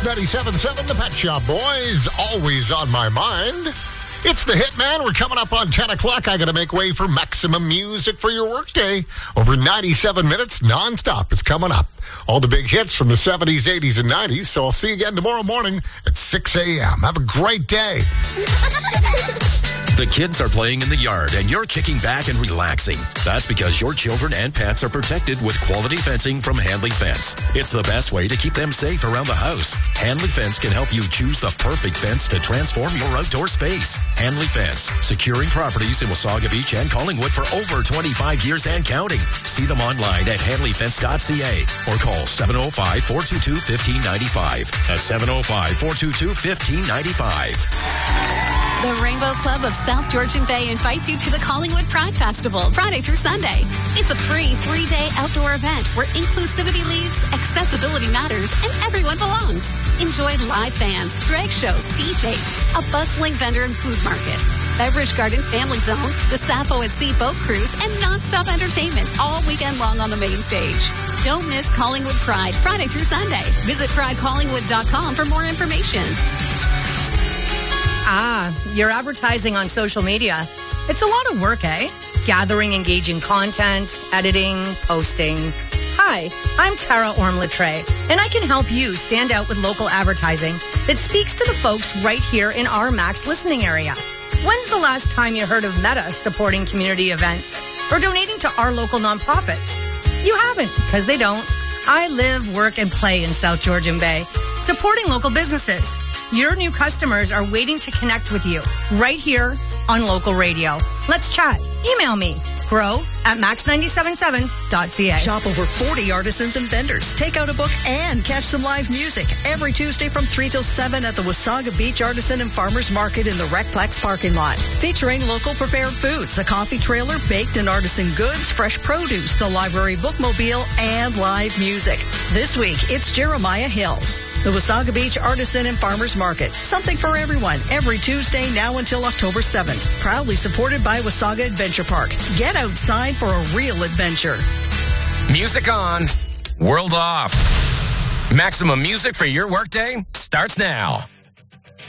97.7, the Pet Shop Boys, always on my mind. It's the Hitman. We're coming up on 10 o'clock. I got to make way for maximum music for your workday. Over 97 minutes nonstop. It's coming up. All the big hits from the 70s, 80s, and 90s. So I'll see you again tomorrow morning at 6 a.m. Have a great day. The kids are playing in the yard and you're kicking back and relaxing. That's because your children and pets are protected with quality fencing from Handley Fence. It's the best way to keep them safe around the house. Handley Fence can help you choose the perfect fence to transform your outdoor space. Handley Fence, securing properties in Wasaga Beach and Collingwood for over 25 years and counting. See them online at handleyfence.ca or call 705-422-1595. That's 705-422-1595. The Rainbow Club of South Georgian Bay invites you to the Collingwood Pride Festival, Friday through Sunday. It's a free 3-day outdoor event where inclusivity leads, accessibility matters, and everyone belongs. Enjoy live bands, drag shows, DJs, a bustling vendor and food market, Beverage Garden Family Zone, the Sappho at Sea Boat Cruise, and nonstop entertainment all weekend long on the main stage. Don't miss Collingwood Pride, Friday through Sunday. Visit pridecollingwood.com for more information. You're advertising on social media. It's a lot of work, eh? Gathering engaging content, editing, posting. Hi, I'm Tara Orm-Latre, and I can help you stand out with local advertising that speaks to the folks right here in our Max listening area. When's the last time you heard of Meta supporting community events or donating to our local nonprofits? You haven't, because they don't. I live, work, and play in South Georgian Bay, supporting local businesses. Your new customers are waiting to connect with you right here on local radio. Let's chat. Email me, grow@max977.ca. Shop over 40 artisans and vendors. Take out a book and catch some live music every Tuesday from 3 till 7 at the Wasaga Beach Artisan and Farmers Market in the Recplex parking lot. Featuring local prepared foods, a coffee trailer, baked and artisan goods, fresh produce, the library bookmobile, and live music. This week, it's Jeremiah Hill. The Wasaga Beach Artisan and Farmers Market. Something for everyone. Every Tuesday now until October 7th. Proudly supported by Wasaga Adventure Park. Get outside for a real adventure. Music on. World off. Maximum music for your workday starts now.